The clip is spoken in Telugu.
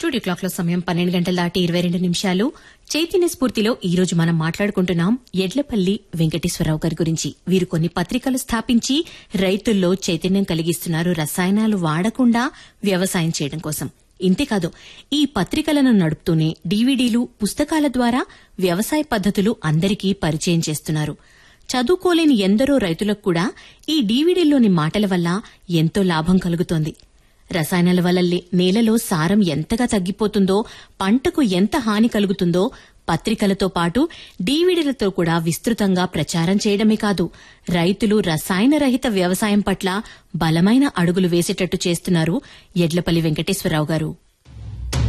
స్టూడియో క్లాక్ లో సమయం 12 గంటల దాటి 22 నిమిషాలు. చైతన్య స్ఫూర్తిలో ఈ రోజు మనం మాట్లాడుకుంటున్నాం ఎడ్లపల్లి వెంకటేశ్వరరావు గారి గురించి. వీరు కొన్ని పత్రికలు స్థాపించి రైతుల్లో చైతన్యం కలిగిస్తున్నారు రసాయనాలు వాడకుండా వ్యవసాయం చేయడం కోసం. ఇంతేకాదు, ఈ పత్రికలను నడుపుతూనే డీవీడీలు, పుస్తకాల ద్వారా వ్యవసాయ పద్ధతులు అందరికీ పరిచయం చేస్తున్నారు. చదువుకోలేని ఎందరో రైతులకు కూడా ఈ డీవీడీల్లోని మాటల వల్ల ఎంతో లాభం కలుగుతోంది. రసాయనాల వల్ల నేలలో సారం ఎంతగా తగ్గిపోతుందో, పంటకు ఎంత హాని కలుగుతుందో పత్రికలతో పాటు డీవీడీలతో కూడా విస్తృతంగా ప్రచారం చేయడమే కాదు, రైతులు రసాయన రహిత వ్యవసాయం పట్ల బలమైన అడుగులు వేసేటట్టు చేస్తున్నారు ఎడ్లపల్లి వెంకటేశ్వరరావు గారు.